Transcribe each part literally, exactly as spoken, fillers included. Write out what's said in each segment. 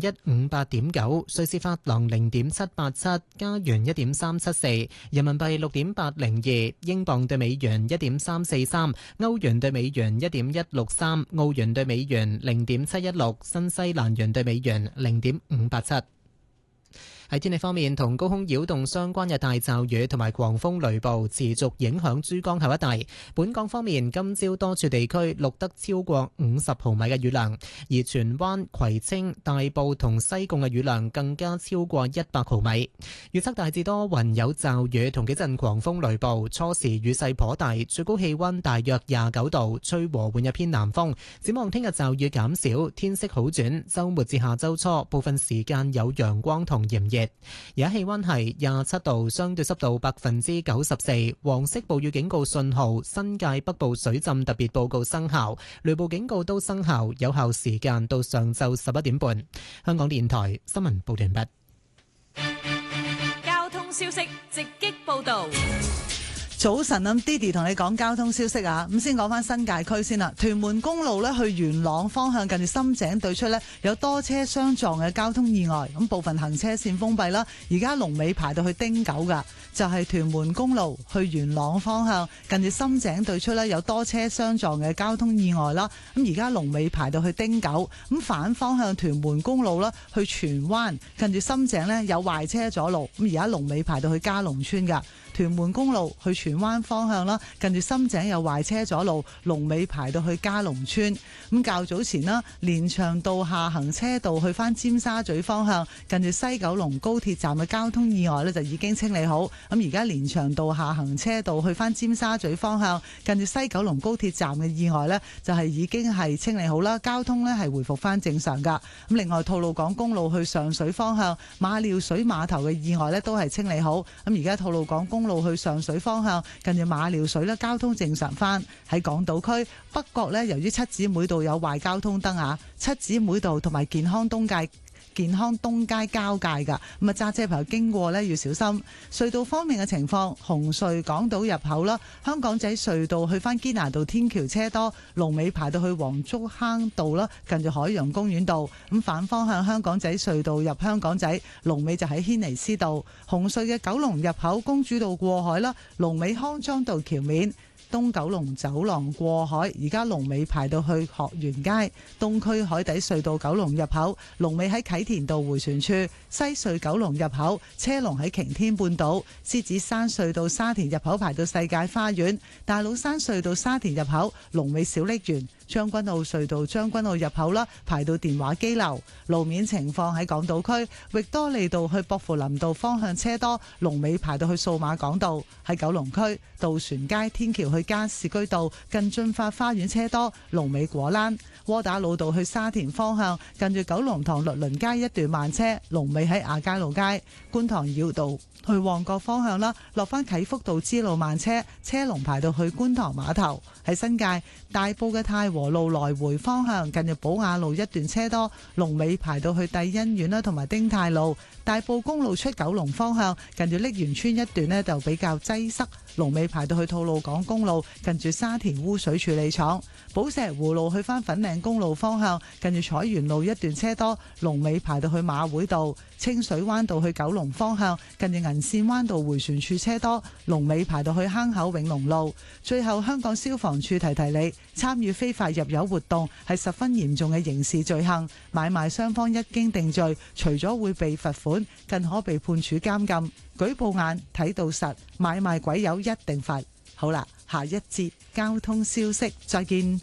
一五八點九，瑞士法郎零點七八七，加元一點三七四，人民幣六點八零二，英鎊對美元一點三四三，歐元對美元一點一六三，澳元對美元零點七一六，新西蘭元對美元零點五八七。喺天氣方面，同高空擾動相關嘅大驟雨同埋狂風雷暴持續影響珠江口一帶。本港方面，今朝多處地區錄得超過五十毫米嘅雨量，而荃灣、葵青、大埔同西貢嘅雨量更加超過一百毫米。預測大致多雲有驟雨同幾陣狂風雷暴，初時雨勢頗大，最高氣溫大約廿九度，吹和緩一偏南風。展望聽日驟雨減少，天色好轉，週末至下週初部分時間有陽光同炎熱。而家氣溫係廿七度，相對濕度百分之九十四，黃色暴雨警告信號、新界北部水浸特別報告生效，雷暴警告都生效，有效時間到上晝十一點半。香港電台新聞報道完畢。 交通消息直擊報道。 早晨啊，Didi 同你講交通消息啊，咁先講翻新界區先啦。屯門公路咧去元朗方向，近住深井對出咧有多車相撞嘅交通意外，咁部分行車線封閉啦。而家龍尾排到去汀九噶，就係屯門公路去元朗方向，近住深井對出咧有多車相撞嘅交通意外啦。咁而家龍尾排到去汀九，咁反方向屯門公路啦去荃灣，近住深井咧有壞車阻路，咁而家龍尾排到去嘉龍村噶。屯門公路去荃灣方向啦，近住深井有壞車阻路，龍尾排到去嘉龍村。咁較早前啦，連翔道下行車道去翻尖沙咀方向，近住西九龍高鐵站嘅交通意外呢就已經清理好。咁而家連翔道下行車道去翻尖沙咀方向，近住西九龍高鐵站嘅意外呢就係已經係清理好啦，交通呢係回復翻正常噶。咁另外，吐露港公路去上水方向，馬料水碼頭嘅意外呢都係清理好。咁而家吐露港公路去上水方向，近住馬料水咧，交通正常翻。喺港島區北角呢，由於七姊妹道有壞交通燈啊，七姊妹道同埋健康東街健康東街交界噶，咁啊揸車朋友經過呢要小心。隧道方面嘅情況，紅隧港島入口啦，香港仔隧道去翻堅拿道天橋車多，龍尾排到去黃竹坑道啦，近住海洋公園道。咁反方向香港仔隧道入香港仔，龍尾就喺軒尼詩道。紅隧嘅九龍入口公主道過海啦，龍尾康莊道橋面。東九龍走廊過海，而家龍尾排到去學園街。東區海底隧道九龍入口，龍尾喺啟田道迴旋處。西隧九龍入口，車龍喺擎天半島。獅子山隧道沙田入口排到世界花園。大老山隧道沙田入口，龍尾小瀝源。將軍澳隧道將軍澳入口啦，排到電話機樓。路面情況喺港島區，域多利道去薄扶林道方向車多，龍尾排到去數碼港道。喺九龍區，渡船街天橋去加士居道近駿發花園車多，龍尾果欄。窩打老道去沙田方向，近住九龍塘律倫街一段慢車，龍尾喺亞皆老街。觀塘繞道去旺角方向啦，落翻啟福道支路慢車，車龍排到去觀塘碼頭。喺新界大埔嘅太和路來回方向，近住寶雅路一段車多，龍尾排到去帝欣苑啦，同埋丁太路。大埔公路出九龍方向，近住瀝源村一段呢就比較擠塞，龍尾排到去吐露港公路，近住沙田污水處理廠。寶石湖路去翻粉嶺公路方向，近住彩園路一段車多，龍尾排到去馬會道。清水灣道去九龍方向，近住銀線灣道迴旋處車多，龍尾排到去坑口永隆路。最後，香港消防處提提你，參與非法入油活動係十分嚴重嘅刑事罪行，買賣雙方一經定罪，除咗會被罰款，更可被判處監禁。舉報眼睇到實，買賣鬼友一定罰。好啦，下一節交通消息，再見。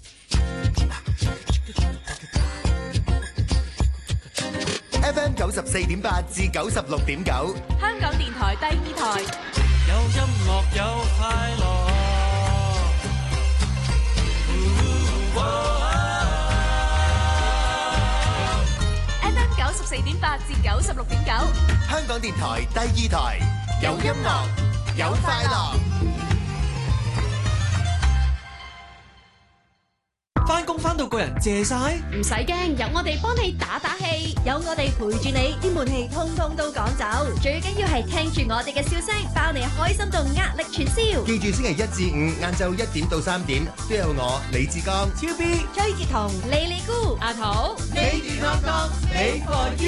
F M 九十四點八至九十六點九， 香港電台第二台， 有音樂有快樂。 F M 九十四點八至九十六點九， 香港電台第二台，有音樂有快樂。 翻工翻到個人謝晒， 唔使驚，有我哋幫你打打氣，有我哋陪住你，啲悶氣通通都趕走。最緊要係聽住我哋嘅笑聲，包你開心到壓力全消。 記住星期一至五晏晝一點到三點，都有我李志剛、 超 B、 崔潔彤、莉莉姑、阿桃， 你健康康，你 for you。